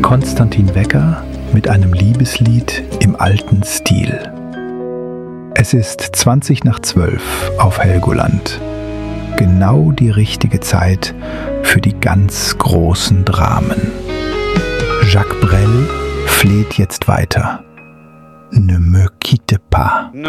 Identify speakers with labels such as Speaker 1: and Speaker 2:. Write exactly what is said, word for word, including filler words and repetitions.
Speaker 1: Konstantin Wecker mit einem Liebeslied im alten Stil. Es ist zwanzig nach zwölf auf Helgoland. Genau die richtige Zeit für die ganz großen Dramen. Jacques Brel fleht jetzt weiter. Ne me quitte pas.
Speaker 2: Ne